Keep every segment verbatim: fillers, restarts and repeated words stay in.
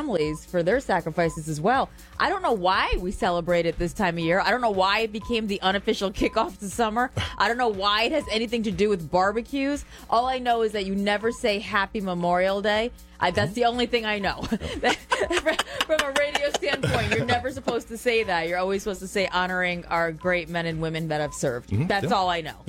families for their sacrifices as well. I don't know why we celebrate it this time of year. I don't know why it became the unofficial kickoff to summer. I don't know why it has anything to do with barbecues. All I know is that you never say Happy Memorial Day. I, that's the only thing I know. From a radio standpoint, you're never supposed to say that. You're always supposed to say honoring our great men and women that have served. Mm-hmm. That's yeah. all I know.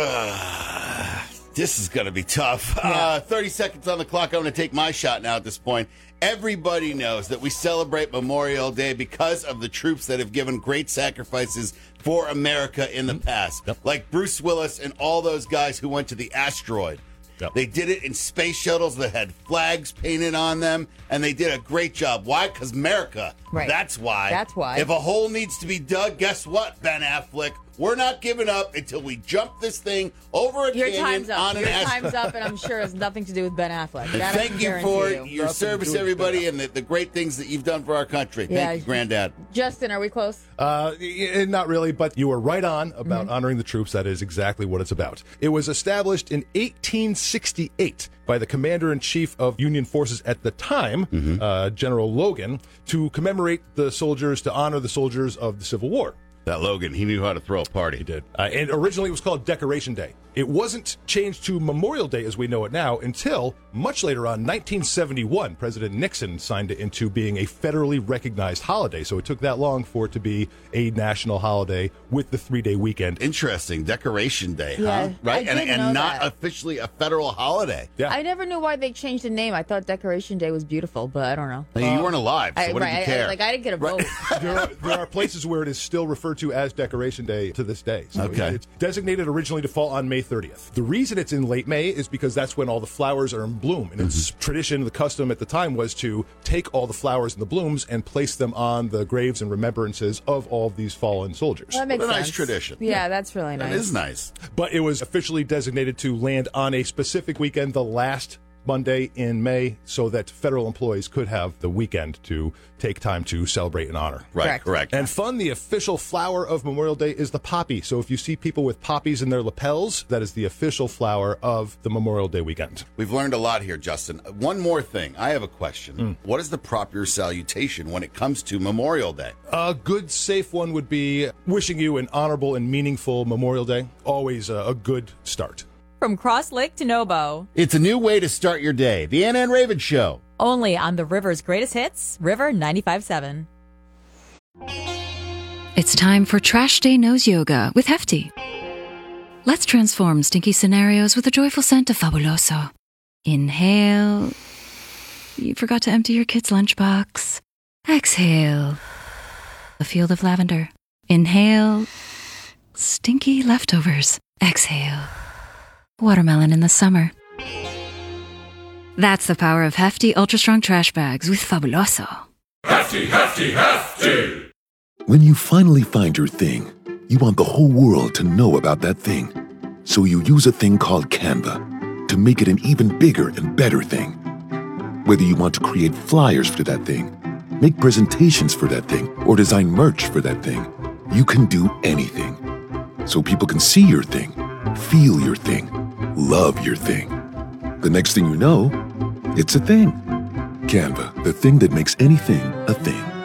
Yeah. This is going to be tough. Yeah. Uh, thirty seconds on the clock. I'm going to take my shot now at this point. Everybody knows that we celebrate Memorial Day because of the troops that have given great sacrifices for America in the past. Yep. Like Bruce Willis and all those guys who went to the asteroid. Yep. They did it in space shuttles that had flags painted on them, and they did a great job. Why? Because America. Right. That's why. That's why. If a hole needs to be dug, guess what, Ben Affleck? We're not giving up until we jump this thing over a Your canyon time's up. on an Your asteroid. time's up, and I'm sure it has nothing to do with Ben Affleck. That Thank you for you. your service, everybody, and the, the great things that you've done for our country. Yeah. Thank you, Granddad. Justin, are we close? Uh, not really, but you were right on about mm-hmm. honoring the troops. That is exactly what it's about. It was established in eighteen sixty-eight by the commander-in-chief of Union forces at the time, mm-hmm. uh, General Logan, to commemorate the soldiers, to honor the soldiers of the Civil War. That Logan, he knew how to throw a party. He did. Uh, and originally it was called Decoration Day. It wasn't changed to Memorial Day as we know it now until much later on, nineteen seventy-one. President Nixon signed it into being a federally recognized holiday. So it took that long for it to be a national holiday with the three-day weekend. Interesting. Decoration Day, yeah, huh? Right? I And, did and know not that. officially a federal holiday. Yeah. I never knew why they changed the name. I thought Decoration Day was beautiful, but I don't know. I mean, you weren't alive, so I, what right, did you care? I, like, I didn't get a vote. there, are, there are places where it is still referred to as Decoration Day to this day. So Okay. It's designated originally to fall on May thirtieth. The reason it's in late May is because that's when all the flowers are in bloom. And it's Mm-hmm. tradition, the custom at the time was to take all the flowers and the blooms and place them on the graves and remembrances of all of these fallen soldiers. Well, that makes What a nice sense. tradition. Yeah, Yeah. that's really nice. That is nice. But it was officially designated to land on a specific weekend, the last Monday in May, so that federal employees could have the weekend to take time to celebrate and honor. Right, Correct. correct. And fun, the official flower of Memorial Day is the poppy. So if you see people with poppies in their lapels, that is the official flower of the Memorial Day weekend. We've learned a lot here, Justin. One more thing. I have a question. Mm. What is the proper salutation when it comes to Memorial Day? A good, safe one would be wishing you an honorable and meaningful Memorial Day. Always a, a good start. From Cross Lake to Nobo, It's a new way to start your day. The Ann Ann Raven Show. only on the River's greatest hits, River ninety-five point seven. It's time for Trash Day Nose Yoga with Hefty. Let's transform stinky scenarios with a joyful scent of Fabuloso. Inhale. You forgot to empty your kid's lunchbox. Exhale. A field of lavender. Inhale. Stinky leftovers. Exhale. Watermelon in the summer. That's the power of Hefty Ultra Strong Trash Bags with Fabuloso. Hefty, hefty, hefty! When you finally find your thing, you want the whole world to know about that thing. So you use a thing called Canva to make it an even bigger and better thing. Whether you want to create flyers for that thing, make presentations for that thing, or design merch for that thing, you can do anything. So people can see your thing, feel your thing, love your thing. The next thing you know, it's a thing. Canva, the thing that makes anything a thing.